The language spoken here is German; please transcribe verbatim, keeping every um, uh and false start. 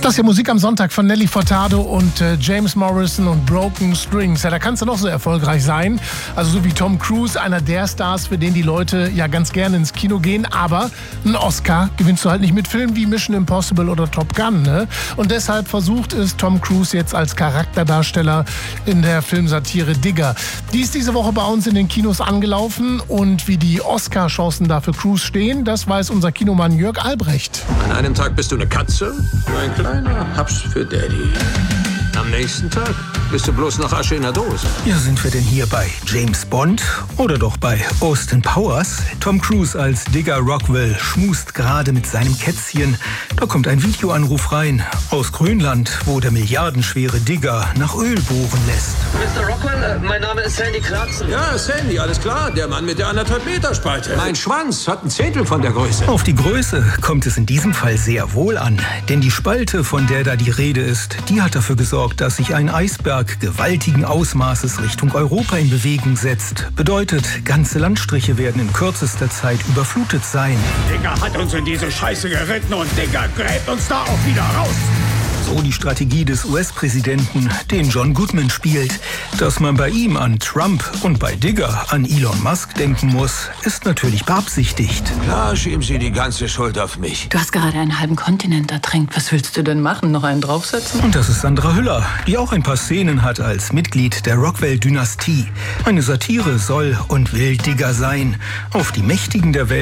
Das ist ja Musik am Sonntag von Nelly Furtado und äh, James Morrison und Broken Strings. Ja, da kannst du noch so erfolgreich sein. Also so wie Tom Cruise, einer der Stars, für den die Leute ja ganz gerne ins Kino gehen. Aber einen Oscar gewinnst du halt nicht mit Filmen wie Mission Impossible oder Top Gun. Ne? Und deshalb versucht es Tom Cruise jetzt als Charakterdarsteller in der Filmsatire Digger. Die ist diese Woche bei uns in den Kinos angelaufen. Und wie die Oscar-Chancen da für Cruise stehen, das weiß unser Kinomann Jörg Albrecht. An einem Tag bist du eine Katze, ein kleiner Haps für Daddy. Am nächsten Tag bist du bloß noch Asche in der Dose. Ja, sind wir denn hier bei James Bond oder doch bei Austin Powers? Tom Cruise als Digger Rockwell schmust gerade mit seinem Kätzchen. Da kommt ein Videoanruf rein aus Grönland, wo der milliardenschwere Digger nach Öl bohren lässt. Mister Rockwell, mein Name ist Sandy Clarkson. Ja, Sandy, alles klar. Der Mann mit der anderthalb Meter Spalte. Mein Schwanz hat ein Zehntel von der Größe. Auf die Größe kommt es in diesem Fall sehr wohl an. Denn die Spalte, von der da die Rede ist, die hat dafür gesorgt, dass sich ein Eisberg gewaltigen Ausmaßes Richtung Europa in Bewegung setzt. Bedeutet, ganze Landstriche werden in kürzester Zeit überflutet sein. Digger hat uns in diese Scheiße geritten und Digger gräbt uns da auch wieder raus. So die Strategie des U S-Präsidenten, den John Goodman spielt. Dass man bei ihm an Trump und bei Digger an Elon Musk denken muss, ist natürlich beabsichtigt. Klar schieben Sie die ganze Schuld auf mich. Du hast gerade einen halben Kontinent ertränkt. Was willst du denn machen? Noch einen draufsetzen? Und das ist Sandra Hüller, die auch ein paar Szenen hat als Mitglied der Rockwell-Dynastie. Eine Satire soll und will Digger sein. Auf die Mächtigen der Welt